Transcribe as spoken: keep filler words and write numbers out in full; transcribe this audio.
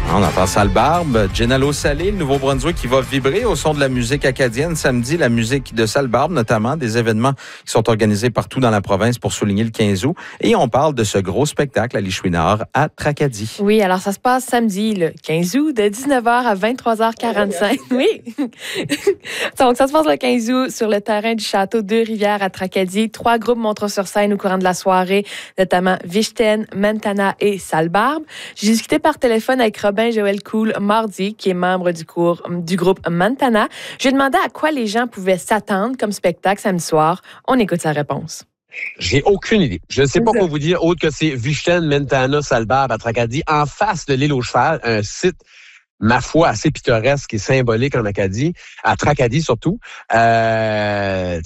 On entend Sale Barbe, Gennaro Salé, le Nouveau-Brunswick qui va vibrer au son de la musique acadienne samedi, la musique de Sale Barbe notamment, des événements qui sont organisés partout dans la province pour souligner le quinze août. Et on parle de ce gros spectacle à l'Ichouinard à Tracadie. Oui, alors ça se passe samedi, le quinze août, de dix-neuf heures à vingt-trois heures quarante-cinq. Oui. Donc ça se passe le quinze août sur le terrain du château Deux-Rivières à Tracadie. Trois groupes monteront sur scène au courant de la soirée, notamment Vichten, Mentana et Sale Barbe. J'ai discuté par téléphone avec Robin Joël Cool mardi, qui est membre du, cours, du groupe Mentana. Je lui ai demandé à quoi les gens pouvaient s'attendre comme spectacle samedi soir. On écoute sa réponse. J'ai aucune idée. Je ne sais pas quoi vous dire autre que c'est Vichten, Mentana, Sale Barbe à Tracadie, en face de l'île aux Cheval, un site, ma foi, assez pittoresque et symbolique en Acadie, à Tracadie surtout. Euh,